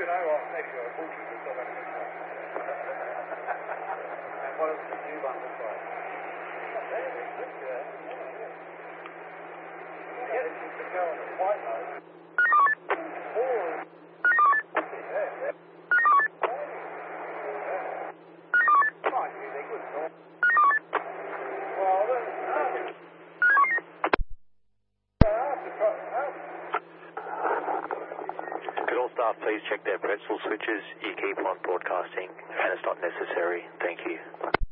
you know what? Maybe you're a bullshit to stop having this one. And what else did you want to try? Not bad, it's good, yeah, it's just to go on the white note. Could all staff please check their pretzel switches? You keep on broadcasting and it's not necessary. Thank you.